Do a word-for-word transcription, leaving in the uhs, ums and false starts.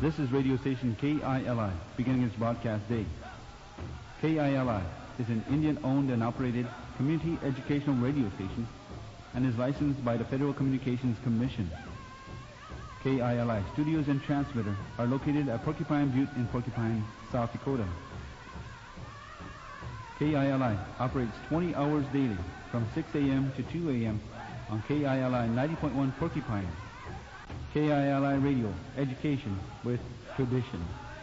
This is radio station K I L I, beginning its broadcast day. K I L I is an Indian-owned and operated community educational radio station and is licensed by the Federal Communications Commission. K I L I studios and transmitter are located at Porcupine Butte in Porcupine, South Dakota. K I L I operates twenty hours daily from six a m to two a m on K I L I ninety point one Porcupine. K I L I Radio, education with tradition.